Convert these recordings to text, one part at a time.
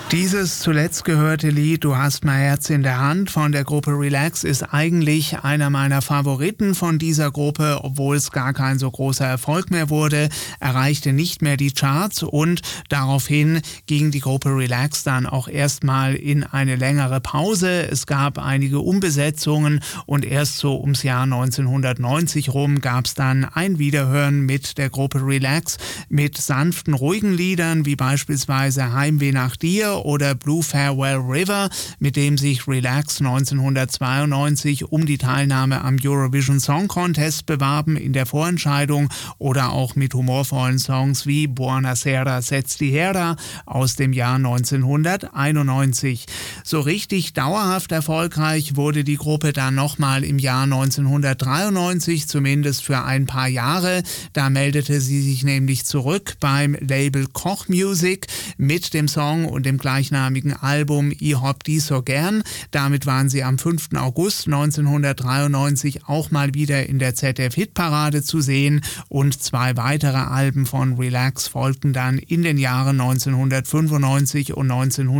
Dieses zuletzt gehörte Lied "Du hast mein Herz in der Hand" von der Gruppe Relax ist eigentlich einer meiner Favoriten von dieser Gruppe, obwohl es gar kein so großer Erfolg mehr wurde, erreichte nicht mehr die Charts und daraufhin ging die Gruppe Relax dann auch erstmal in eine längere Pause. Es gab einige Umbesetzungen und erst so ums Jahr 1990 rum gab es dann ein Wiederhören mit der Gruppe Relax mit sanften, ruhigen Liedern wie beispielsweise "Heimweh nach dir" oder "Blue Farewell River", mit dem sich Relax 1992 um die Teilnahme am Eurovision Song Contest bewarben in der Vorentscheidung, oder auch mit humorvollen Songs wie "Buonasera setz die Hera" aus dem Jahr 1991. So richtig dauerhaft erfolgreich wurde die Gruppe dann nochmal im Jahr 1993, zumindest für ein paar Jahre. Da meldete sie sich nämlich zurück beim Label Koch Music mit dem Song und dem gleichnamigen Album "I hab die so gern". Damit waren sie am 5. August 1993 auch mal wieder in der ZDF-Hitparade zu sehen und 2 weitere Alben von Relax folgten dann in den Jahren 1995 und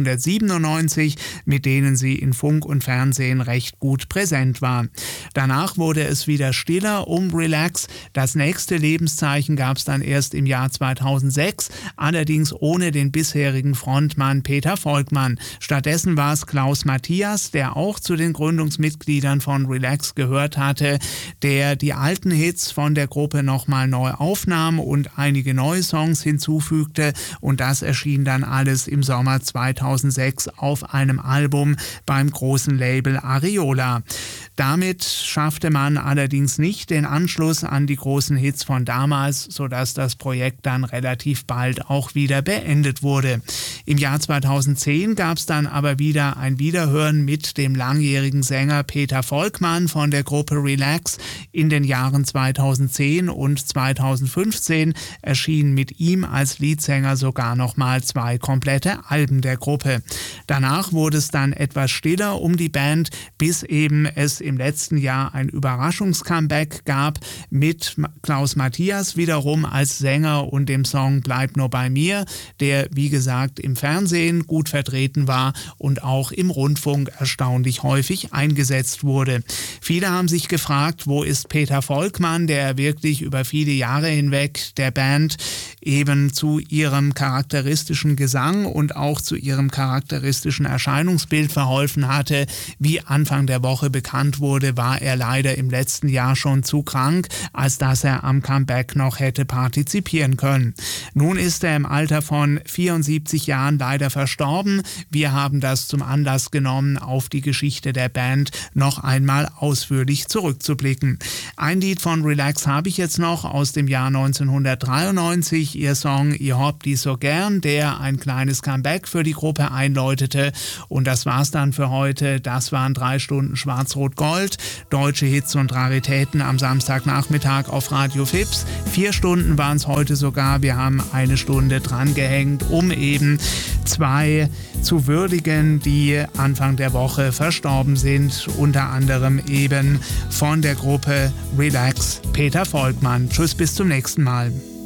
1997, mit denen sie in Funk und Fernsehen recht gut präsent war. Danach wurde es wieder stiller um Relax. Das nächste Lebenszeichen gab es dann erst im Jahr 2006, allerdings ohne den bisherigen Frontmann Peter Volkmann. Stattdessen war es Klaus Matthias, der auch zu den Gründungsmitgliedern von Relax gehört hatte, der die alten Hits von der Gruppe nochmal neu aufnahm und einige neue Songs hinzufügte, und das erschien dann alles im Sommer 2006 auf einem Album beim großen Label Ariola. Damit schaffte man allerdings nicht den Anschluss an die großen Hits von damals, sodass das Projekt dann relativ bald auch wieder beendet wurde. Im Jahr 2010 gab es dann aber wieder ein Wiederhören mit dem langjährigen Sänger Peter Volkmann von der Gruppe Relax. In den Jahren 2010 und 2015 erschienen mit ihm als Leadsänger sogar nochmal 2 komplette Alben der Gruppe. Danach wurde es dann etwas stiller um die Band, bis eben es im letzten Jahr ein Überraschungscomeback gab mit Klaus Matthias wiederum als Sänger und dem Song "Bleib nur bei mir", der wie gesagt im Fernsehen gut vertreten war und auch im Rundfunk erstaunlich häufig eingesetzt wurde. Viele haben sich gefragt, wo ist Peter Volkmann, der wirklich über viele Jahre hinweg der Band eben zu ihrem charakteristischen Gesang und auch zu ihrem charakteristischen Erscheinungsbild verholfen hatte. Wie Anfang der Woche bekannt wurde, war er leider im letzten Jahr schon zu krank, als dass er am Comeback noch hätte partizipieren können. Nun ist er im Alter von 74 Jahren leider verstorben. Wir haben das zum Anlass genommen, auf die Geschichte der Band noch einmal ausführlich zurückzublicken. Ein Lied von Relax habe ich jetzt noch aus dem Jahr 1993, ihr Song "I hab die so gern", der ein kleines Comeback für die Gruppe einläutete. Und das war's dann für heute. Das waren 3 Stunden Schwarz-Rot-Gold, deutsche Hits und Raritäten am Samstagnachmittag auf Radio Fips. 4 Stunden waren es heute sogar. Wir haben 1 Stunde dran gehängt, um eben 2 zu würdigen, die Anfang der Woche verstorben sind. Unter anderem eben von der Gruppe Relax Peter Volkmann. Tschüss, bis zum nächsten Mal.